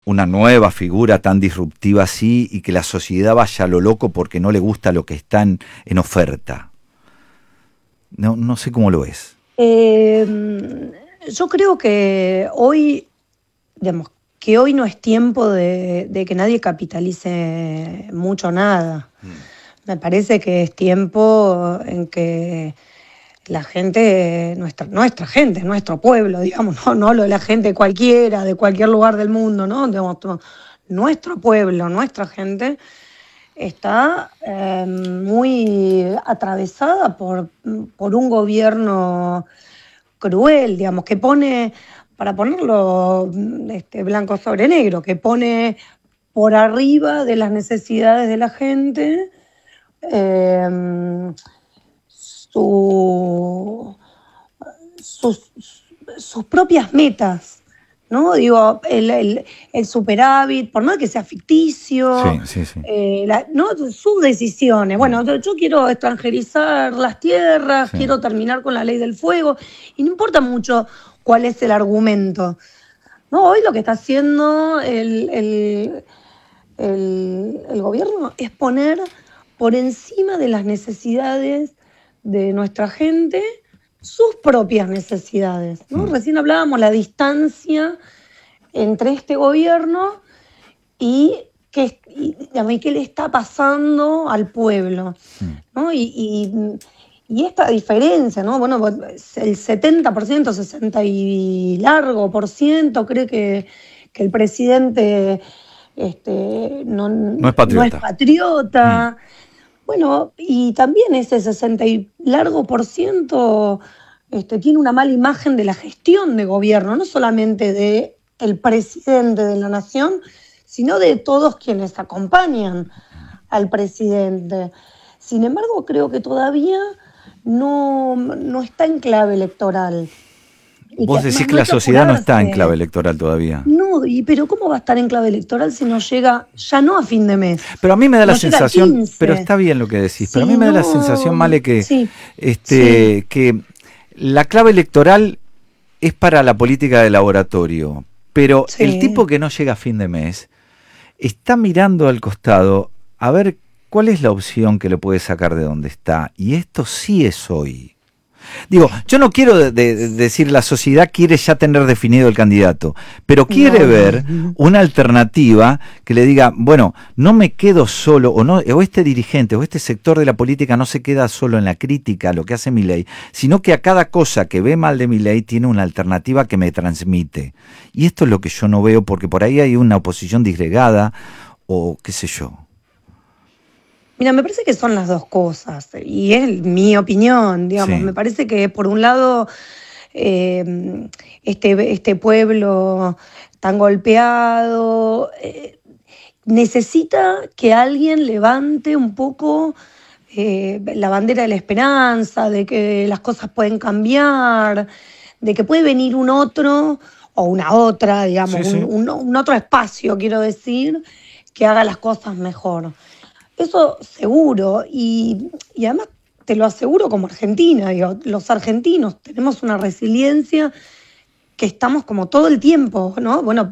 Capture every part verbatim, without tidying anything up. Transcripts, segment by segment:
una nueva figura tan disruptiva así y que la sociedad vaya a lo loco porque no le gusta lo que está en, en oferta. No, no sé cómo lo ves. Eh, yo creo que hoy, digamos, que hoy no es tiempo de, de que nadie capitalice mucho nada. Mm. Me parece que es tiempo en que la gente, nuestra, nuestra gente, nuestro pueblo, digamos, no, no lo de la gente cualquiera, de cualquier lugar del mundo, ¿no? Digamos, nuestro pueblo, nuestra gente está eh, muy atravesada por, por un gobierno cruel, digamos, que pone, para ponerlo este, blanco sobre negro, que pone por arriba de las necesidades de la gente eh, su, sus, sus propias metas, ¿no? Digo, el, el, el superávit, por más que sea ficticio, sí, sí, sí. Eh, la, ¿no? Sus decisiones. Bueno, yo, yo quiero extranjerizar las tierras, sí. quiero terminar con la ley del fuego, y no importa mucho cuál es el argumento. No, hoy lo que está haciendo el, el, el, el gobierno es poner por encima de las necesidades de nuestra gente sus propias necesidades, ¿no? Mm. Recién hablábamos la distancia entre este gobierno y qué, y, y qué le está pasando al pueblo, ¿no? Y, y, y esta diferencia, ¿no? Bueno, el setenta por ciento, sesenta y largo por ciento cree que, que el presidente este, no, no es patriota. No es patriota. Mm. Bueno, y también ese sesenta y largo por ciento este, tiene una mala imagen de la gestión de gobierno, no solamente de el presidente de la nación, sino de todos quienes acompañan al presidente. Sin embargo, creo que todavía no, no está en clave electoral. Y Vos que decís que la sociedad no está en clave electoral todavía. No, y pero ¿cómo va a estar en clave electoral si no llega, ya no a fin de mes? Pero a mí me da la sensación, pero está bien lo que decís, sí, pero a mí me no, da la sensación, Male, que, sí, este, sí. que la clave electoral es para la política de laboratorio, pero sí. el tipo que no llega a fin de mes está mirando al costado a ver cuál es la opción que le puede sacar de donde está, y esto sí es hoy. Digo, yo no quiero de, de decir la sociedad quiere ya tener definido el candidato, pero quiere no, ver no. una alternativa que le diga, bueno, no me quedo solo, o no, o este dirigente, o este sector de la política no se queda solo en la crítica a lo que hace Milei, sino que a cada cosa que ve mal de Milei tiene una alternativa que me transmite. Y esto es lo que yo no veo, porque por ahí hay una oposición disgregada, o qué sé yo. Mira, me parece que son las dos cosas, y es mi opinión, digamos. Sí. Me parece que por un lado eh, este, este pueblo tan golpeado eh, necesita que alguien levante un poco eh, la bandera de la esperanza, de que las cosas pueden cambiar, de que puede venir un otro o una otra, digamos, sí, sí. Un, un, un otro espacio, quiero decir, que haga las cosas mejor. Eso seguro, y, y además te lo aseguro como argentina, digo, los argentinos tenemos una resiliencia que estamos como todo el tiempo, ¿no? Bueno,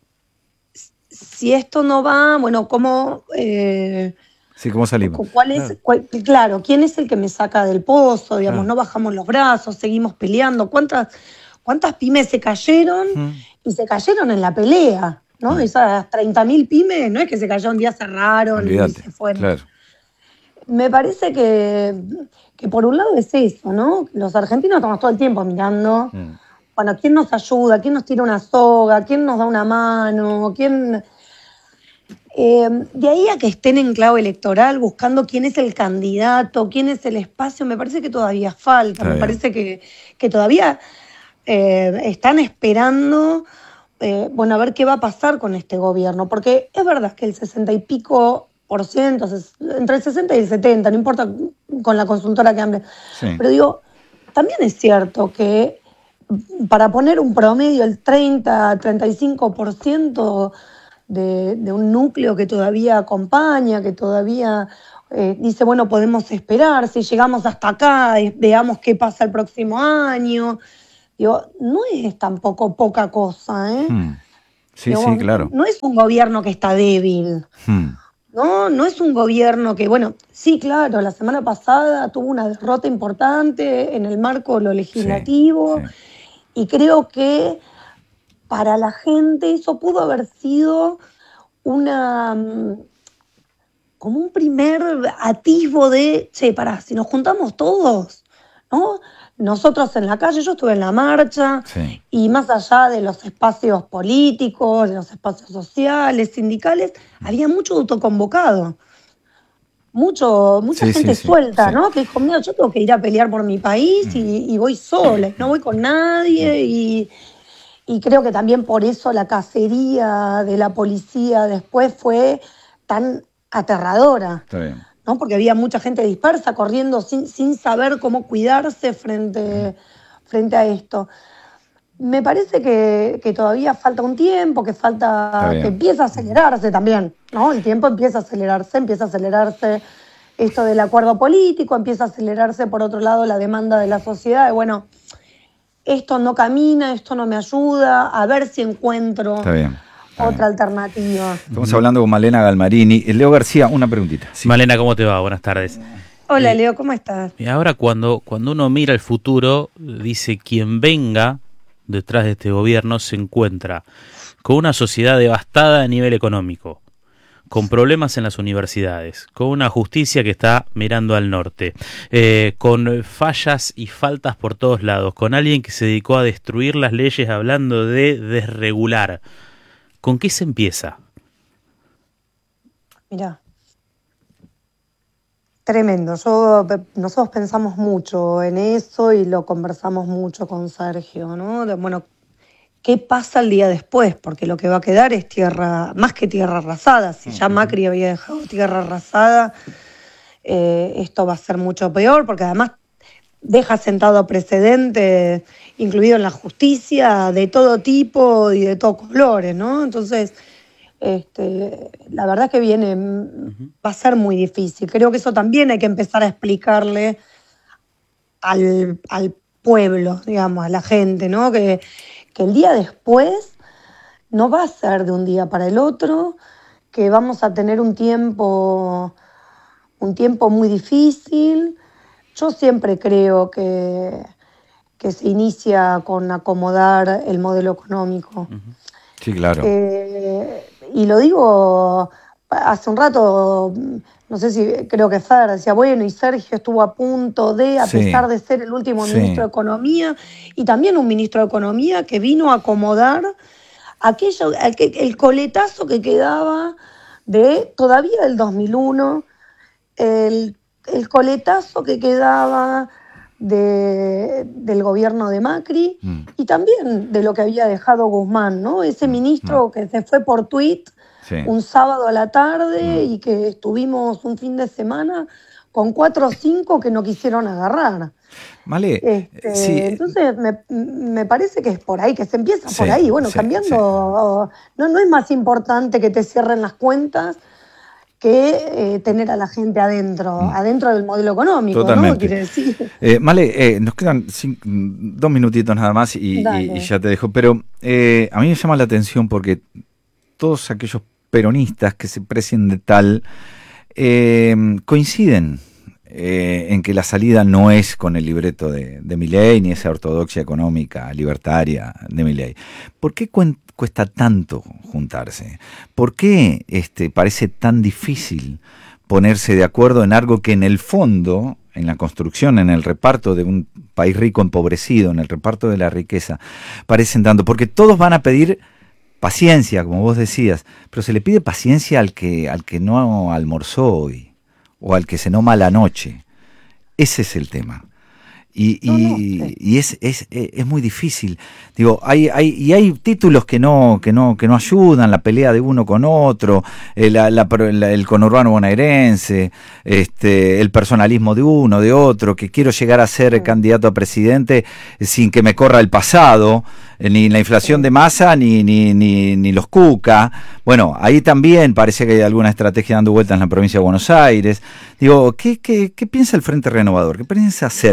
si esto no va, bueno, ¿cómo? Eh, sí, ¿cómo salimos? ¿Cuál es, cuál, claro, ¿quién es el que me saca del pozo? Digamos, claro. No bajamos los brazos, seguimos peleando. ¿Cuántas, cuántas pymes se cayeron? Mm. Y se cayeron en la pelea. ¿No? Esas treinta mil pymes, no es que se cayó un día, cerraron Olvídate, y se fueron. Claro. Me parece que, que por un lado es eso, ¿no? Los argentinos estamos todo el tiempo mirando, mm. bueno, ¿quién nos ayuda? ¿Quién nos tira una soga? ¿Quién nos da una mano? ¿Quién...? Eh, de ahí a que estén en clave electoral buscando quién es el candidato, quién es el espacio, me parece que todavía falta, Está me bien. parece que, que todavía eh, están esperando... Eh, bueno, a ver qué va a pasar con este gobierno, porque es verdad que el sesenta y pico por ciento, entre el sesenta y el setenta, no importa con la consultora que hable, sí. Pero digo, también es cierto que para poner un promedio, el treinta, treinta y cinco por ciento de, de un núcleo que todavía acompaña, que todavía eh, dice, bueno, podemos esperar, si llegamos hasta acá, veamos qué pasa el próximo año. Digo, no es tampoco poca cosa, ¿eh? Hmm. Sí, Digo, sí, claro. No es un gobierno que está débil. Hmm. No, no es un gobierno que, bueno, sí, claro, la semana pasada tuvo una derrota importante en el marco de lo legislativo, sí, sí. Y creo que para la gente eso pudo haber sido una, como un primer atisbo de, che, pará, si nos juntamos todos, ¿no? Nosotros en la calle, yo estuve en la marcha, sí. Y más allá de los espacios políticos, de los espacios sociales, sindicales, había mucho autoconvocado. Mucho, mucha sí, gente sí, suelta, sí, ¿no? Sí. Que dijo, mira, yo tengo que ir a pelear por mi país y, y voy sola, no voy con nadie. Y, y creo que también por eso la cacería de la policía después fue tan aterradora. Está bien. ¿No? Porque había mucha gente dispersa, corriendo sin, sin saber cómo cuidarse frente, frente a esto. Me parece que, que todavía falta un tiempo, que falta, que empieza a acelerarse también, ¿no? El tiempo empieza a acelerarse, empieza a acelerarse esto del acuerdo político, empieza a acelerarse por otro lado la demanda de la sociedad, de, bueno, esto no camina, esto no me ayuda, a ver si encuentro Está bien. otra alternativa. Estamos hablando con Malena Galmarini. Leo García, una preguntita. Sí. Malena, ¿cómo te va? Buenas tardes. Hola, eh, Leo, ¿cómo estás? Y ahora cuando, cuando uno mira el futuro, dice quien venga detrás de este gobierno se encuentra con una sociedad devastada a nivel económico, con problemas en las universidades, con una justicia que está mirando al norte, eh, con fallas y faltas por todos lados, con alguien que se dedicó a destruir las leyes hablando de desregular. ¿Con qué se empieza? Mirá, tremendo. Yo, nosotros pensamos mucho en eso y lo conversamos mucho con Sergio, ¿no? De, bueno, ¿qué pasa el día después? Porque lo que va a quedar es tierra, más que tierra arrasada. Si ya Macri había dejado tierra arrasada, eh, esto va a ser mucho peor, porque además deja sentado precedentes, incluido en la justicia, de todo tipo y de todos colores, ¿no? Entonces, este, la verdad es que viene, uh-huh. va a ser muy difícil. Creo que eso también hay que empezar a explicarle al, al pueblo, digamos, a la gente, ¿no? Que, que el día después no va a ser de un día para el otro, que vamos a tener un tiempo, un tiempo muy difícil. Yo siempre creo que, que se inicia con acomodar el modelo económico. Sí, claro. Eh, y lo digo, hace un rato, no sé si, creo que Fer decía, bueno, y Sergio estuvo a punto de, a sí. pesar de ser el último sí. ministro de Economía, y también un ministro de Economía que vino a acomodar aquello, aquel, el coletazo que quedaba de todavía del dos mil uno, el el coletazo que quedaba de, del gobierno de Macri mm. y también de lo que había dejado Guzmán, ¿no? Ese ministro mm. que se fue por tuit sí. un sábado a la tarde mm. y que estuvimos un fin de semana con cuatro o cinco que no quisieron agarrar. Vale. Este, sí. Entonces me, me parece que es por ahí, que se empieza sí, por ahí. Bueno, sí, cambiando, sí. Oh, no, no es más importante que te cierren las cuentas que eh, tener a la gente adentro, mm. adentro del modelo económico, Totalmente. ¿no? Quiere decir. Eh, Male, eh, nos quedan cinco, dos minutitos nada más y, y, y ya te dejo, pero eh, a mí me llama la atención porque todos aquellos peronistas que se precien de tal eh, coinciden eh, en que la salida no es con el libreto de, de Milei ni esa ortodoxia económica libertaria de Milei. ¿Por qué cuenta? Cuesta tanto juntarse? ¿Por qué este, parece tan difícil ponerse de acuerdo en algo que en el fondo, en la construcción, en el reparto de un país rico empobrecido, en el reparto de la riqueza, parecen tanto? Porque todos van a pedir paciencia, como vos decías, pero se le pide paciencia al que, al que no almorzó hoy o al que cenó la noche. Ese es el tema. Y, y, no, no, sí. y es, es, es muy difícil. Digo, hay, hay, y hay títulos que no, que no, que no ayudan, la pelea de uno con otro, el, la, la, el conurbano bonaerense, este, el personalismo de uno, de otro, que quiero llegar a ser sí. candidato a presidente sin que me corra el pasado, ni la inflación sí. de masa, ni, ni, ni, ni los cuca. Bueno, ahí también parece que hay alguna estrategia dando vueltas en la provincia de Buenos Aires. Digo, ¿qué, qué, qué piensa el Frente Renovador? ¿Qué piensa Sergio? Que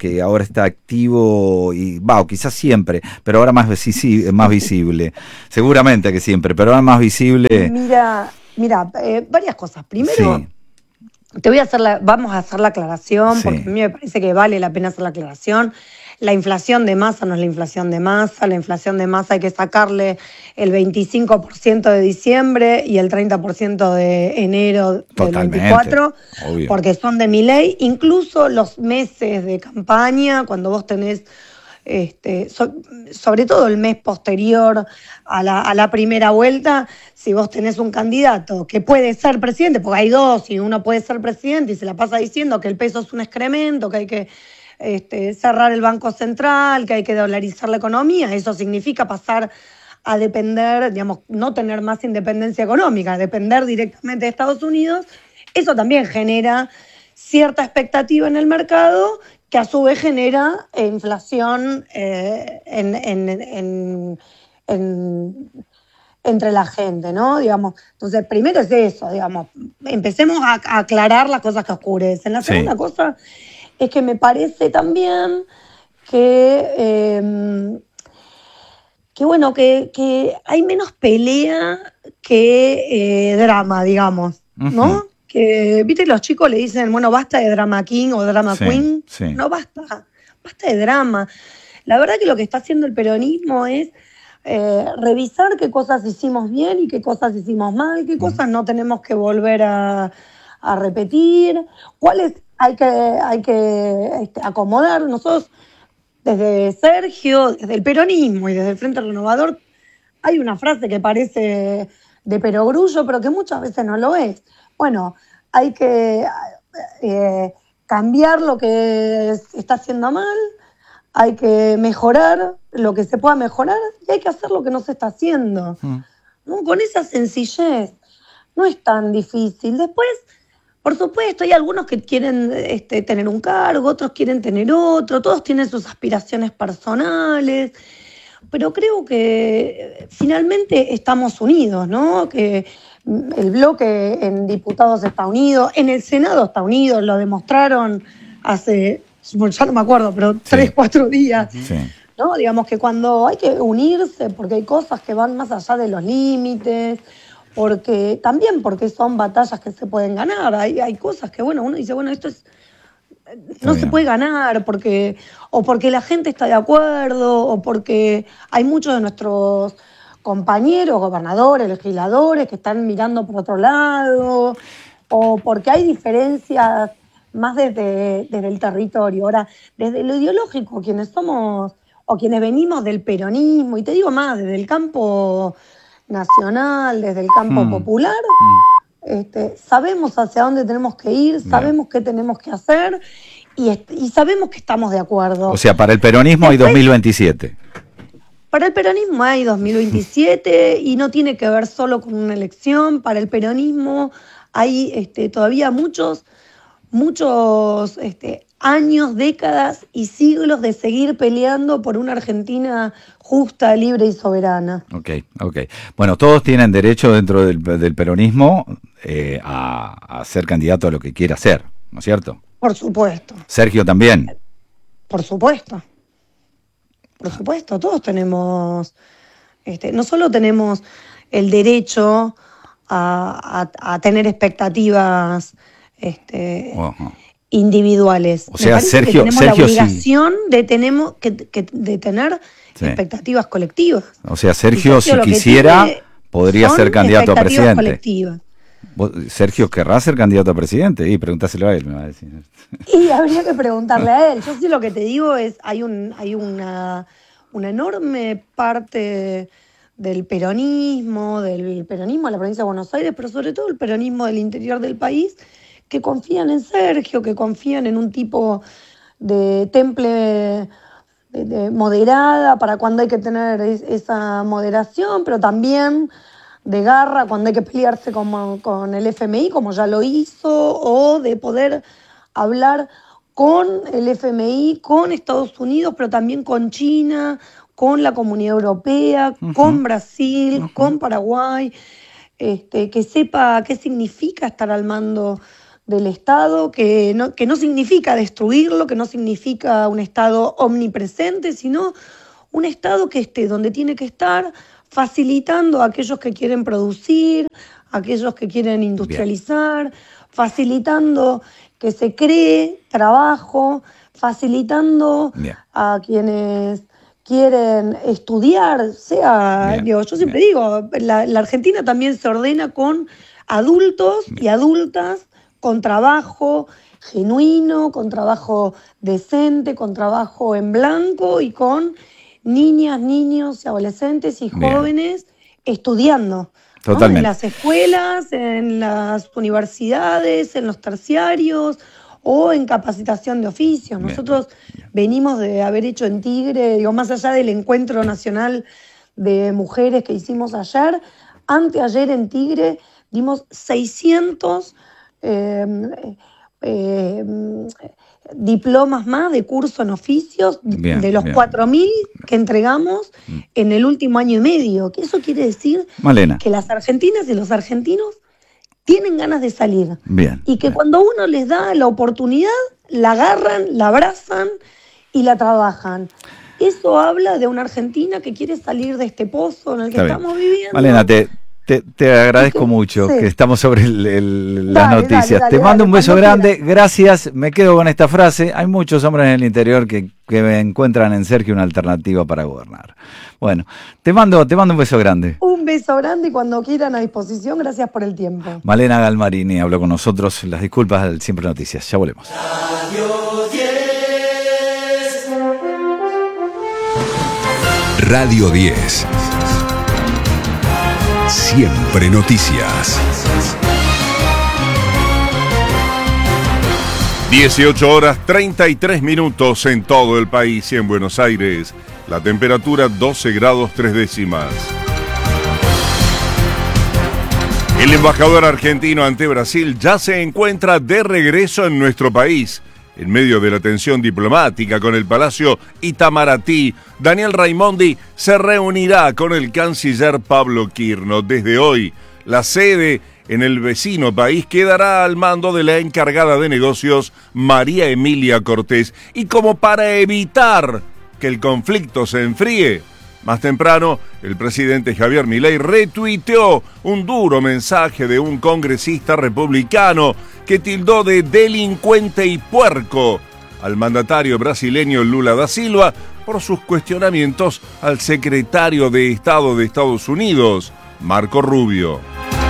que ahora está activo y va, o quizás siempre, pero ahora más, visi- más visible. Seguramente que siempre, pero ahora más visible. Mira, mira, eh, varias cosas. Primero, Sí. te voy a hacer la, vamos a hacer la aclaración, Sí. porque a mí me parece que vale la pena hacer la aclaración. La inflación de masa no es la inflación de masa, la inflación de masa hay que sacarle el veinticinco por ciento de diciembre y el treinta por ciento de enero del Totalmente, veinticuatro, obvio. porque son de mi ley. Incluso los meses de campaña, cuando vos tenés, este, so- sobre todo el mes posterior a la, a la primera vuelta, si vos tenés un candidato que puede ser presidente, porque hay dos y uno puede ser presidente y se la pasa diciendo que el peso es un excremento, que hay que este, cerrar el Banco Central, que hay que dolarizar la economía, eso significa pasar a depender, digamos, no tener más independencia económica, depender directamente de Estados Unidos. Eso también genera cierta expectativa en el mercado, que a su vez genera eh, inflación eh, en, en, en, en, entre la gente, ¿no? Digamos, entonces, primero es eso, digamos, empecemos a, a aclarar las cosas que oscurecen. La Sí. segunda cosa es que me parece también que, eh, que bueno, que, que hay menos pelea que eh, drama, digamos, ¿no? Ujú. Que, viste, los chicos le dicen, bueno, basta de drama king o drama Sí, queen. sí. No, basta, basta de drama. La verdad que lo que está haciendo el peronismo es eh, revisar qué cosas hicimos bien y qué cosas hicimos mal, qué cosas no tenemos que volver a, a repetir, cuáles hay que, hay que este, acomodar. Nosotros, desde Sergio, desde el peronismo y desde el Frente Renovador, hay una frase que parece de perogrullo, pero que muchas veces no lo es. Bueno, hay que eh, cambiar lo que se está haciendo mal, hay que mejorar lo que se pueda mejorar y hay que hacer lo que no se está haciendo. Mm. ¿No? Con esa sencillez no es tan difícil. Después, por supuesto, hay algunos que quieren este, tener un cargo, otros quieren tener otro, todos tienen sus aspiraciones personales, pero creo que finalmente estamos unidos, ¿no? Que el bloque en diputados está unido, en el Senado está unido, lo demostraron hace, bueno, ya no me acuerdo, pero sí. tres, cuatro días. Sí. ¿No? Digamos que cuando hay que unirse, porque hay cosas que van más allá de los límites, porque también porque son batallas que se pueden ganar, hay, hay cosas que, bueno, uno dice, bueno, esto es no se puede ganar, porque o porque la gente está de acuerdo, o porque hay muchos de nuestros compañeros, gobernadores, legisladores, que están mirando por otro lado, o porque hay diferencias más desde, desde el territorio. Ahora, desde lo ideológico, quienes somos, o quienes venimos del peronismo, y te digo más, desde el campo nacional, desde el campo Hmm. popular, Hmm. Este, sabemos hacia dónde tenemos que ir, sabemos qué tenemos que hacer y, est- y sabemos que estamos de acuerdo. O sea, para el peronismo hay Después, dos mil veintisiete. Para el peronismo hay dos mil veintisiete y no tiene que ver solo con una elección. Para el peronismo hay este, todavía muchos, muchos este, años, décadas y siglos de seguir peleando por una Argentina justa, libre y soberana. Ok, ok. Bueno, todos tienen derecho dentro del, del peronismo eh, a, a ser candidato a lo que quiera ser, ¿no es cierto? Por supuesto. Sergio también. Por supuesto. Por supuesto, todos tenemos, este, no solo tenemos el derecho a, a, a tener expectativas este, Ajá. individuales. O sea, Me parece Sergio- que tenemos Sergio la sí. obligación de, tenemos, que, que- de tener Sí. expectativas colectivas. O sea, Y Sergio, si lo que quisiera, tiene podría son ser candidato a expectativas presidente. colectivas. ¿Vos- ¿Sergio querrá ser candidato a presidente? Y pregúntaselo a él, me va a decir. Y habría que preguntarle a él. Yo sí lo que te digo es, hay un, hay una, una enorme parte del peronismo, del peronismo de la provincia de Buenos Aires, pero sobre todo el peronismo del interior del país, que confían en Sergio, que confían en un tipo de temple de, de moderada para cuando hay que tener es- esa moderación, pero también de garra cuando hay que pelearse con, con el F M I, como ya lo hizo, o de poder hablar con el F M I, con Estados Unidos, pero también con China, con la Comunidad Europea, Ujú. con Brasil, Ujú. con Paraguay, este, que sepa qué significa estar al mando del Estado, que no, que no significa destruirlo, que no significa un Estado omnipresente, sino un Estado que esté donde tiene que estar, facilitando a aquellos que quieren producir, a aquellos que quieren industrializar, Bien. facilitando que se cree trabajo, facilitando Bien. a quienes quieren estudiar, sea, Bien. digo, yo siempre Bien. digo, la, la Argentina también se ordena con adultos Bien. y adultas con trabajo genuino, con trabajo decente, con trabajo en blanco y con niñas, niños, adolescentes y jóvenes Bien. estudiando. Totalmente. ¿No? En las escuelas, en las universidades, en los terciarios o en capacitación de oficios. Bien. Nosotros Bien. venimos de haber hecho en Tigre, digo, más allá del encuentro nacional de mujeres que hicimos ayer, anteayer en Tigre dimos seiscientos eh, eh, diplomas más de curso en oficios bien, de los cuatro mil que entregamos mm. en el último año y medio. Que eso quiere decir Malena. que las argentinas y los argentinos tienen ganas de salir. Bien, y que bien. cuando uno les da la oportunidad, la agarran, la abrazan y la trabajan. Eso habla de una Argentina que quiere salir de este pozo en el que Está estamos bien. viviendo. Malena, te... Te, te agradezco que, mucho sí. que estamos sobre el, el, las dale, noticias. Dale, dale, te mando dale, un beso grande, quieras. Gracias. Me quedo con esta frase. Hay muchos hombres en el interior que, que me encuentran en Sergio una alternativa para gobernar. Bueno, te mando, te mando un beso grande. Un beso grande y cuando quieran a disposición. Gracias por el tiempo. Malena Galmarini habló con nosotros. Las disculpas del Siempre Noticias. Ya volvemos. Radio diez. Siempre Noticias. dieciocho horas treinta y tres minutos en todo el país y en Buenos Aires. La temperatura doce grados tres décimas. El embajador argentino ante Brasil ya se encuentra de regreso en nuestro país. En medio de la tensión diplomática con el Palacio Itamaraty, Daniel Raimondi se reunirá con el canciller Pablo Quirno. Desde hoy, la sede en el vecino país quedará al mando de la encargada de negocios, María Emilia Cortés. Y como para evitar que el conflicto se enfríe, más temprano, el presidente Javier Milei retuiteó un duro mensaje de un congresista republicano que tildó de delincuente y puerco al mandatario brasileño Lula da Silva por sus cuestionamientos al secretario de Estado de Estados Unidos, Marco Rubio.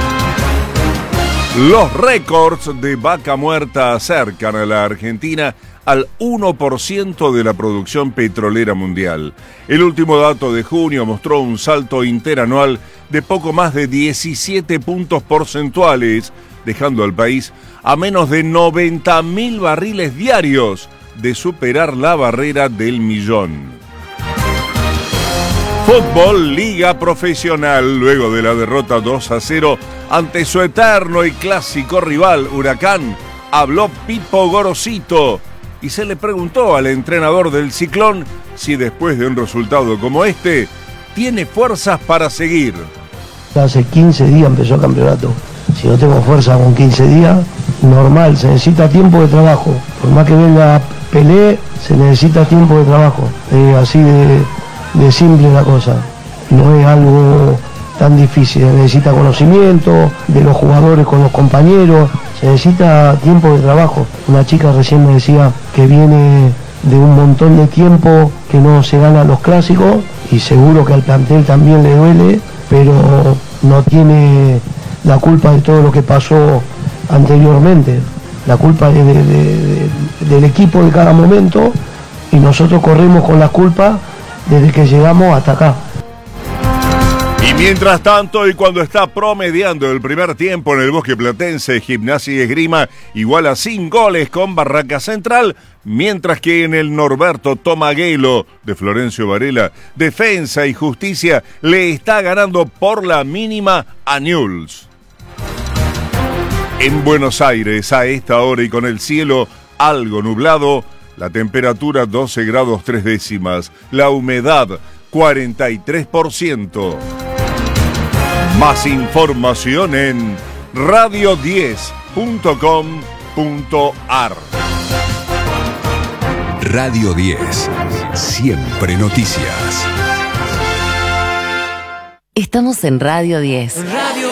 Los récords de vaca muerta acercan a la Argentina al uno por ciento de la producción petrolera mundial. El último dato de junio mostró un salto interanual de poco más de diecisiete puntos porcentuales, dejando al país a menos de noventa mil barriles diarios de superar la barrera del millón. Fútbol Liga Profesional, luego de la derrota dos a cero ante su eterno y clásico rival Huracán, habló Pipo Gorosito y se le preguntó al entrenador del Ciclón si después de un resultado como este tiene fuerzas para seguir. Hace quince días empezó el campeonato. Si no tengo fuerza con quince días, normal, se necesita tiempo de trabajo. Por más que venga Pelé, se necesita tiempo de trabajo. Eh, así de, de simple la cosa. No es algo tan difícil, se necesita conocimiento de los jugadores con los compañeros, se necesita tiempo de trabajo. Una chica recién me decía que viene de un montón de tiempo que no se ganan los clásicos y seguro que al plantel también le duele, pero no tiene la culpa de todo lo que pasó anteriormente. La culpa es de, de, de, del equipo de cada momento y nosotros corremos con la culpa desde que llegamos hasta acá. Y mientras tanto, y cuando está promediando el primer tiempo en el Bosque Platense, Gimnasia y Esgrima iguala sin goles con Barraca Central, mientras que en el Norberto Tomaguelo de Florencio Varela, Defensa y Justicia le está ganando por la mínima a Newell's. En Buenos Aires, a esta hora y con el cielo algo nublado, la temperatura doce grados tres décimas, la humedad cuarenta y tres por ciento. Más información en radio diez punto com punto ar. Radio diez. Siempre noticias. Estamos en Radio diez. Radio